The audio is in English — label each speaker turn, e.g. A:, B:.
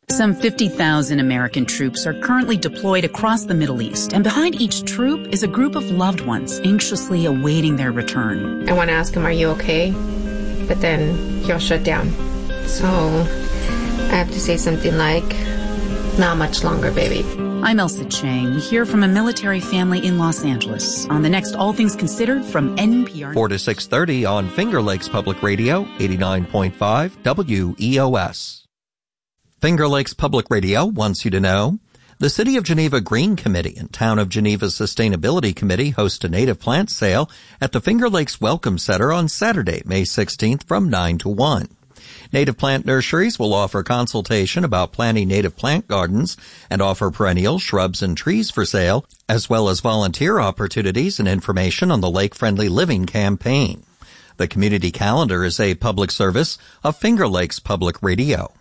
A: Some 50,000 American troops are currently deployed across the Middle East, and behind each troop is a group of loved ones anxiously awaiting their return.
B: I want to ask him, are you okay? But then he'll shut down. So I have to say something like, not much longer, baby.
A: I'm Elsa Chang. We hear from a military family in Los Angeles on the next All Things Considered from NPR.
C: 4 to 6:30 on Finger Lakes Public Radio, 89.5 WEOS. Finger Lakes Public Radio wants you to know the City of Geneva Green Committee and Town of Geneva Sustainability Committee host a native plant sale at the Finger Lakes Welcome Center on Saturday, May 16th from 9 to 1. Native plant nurseries will offer consultation about planting native plant gardens and offer perennials, shrubs, and trees for sale, as well as volunteer opportunities and information on the Lake Friendly Living campaign. The community calendar is a public service of Finger Lakes Public Radio.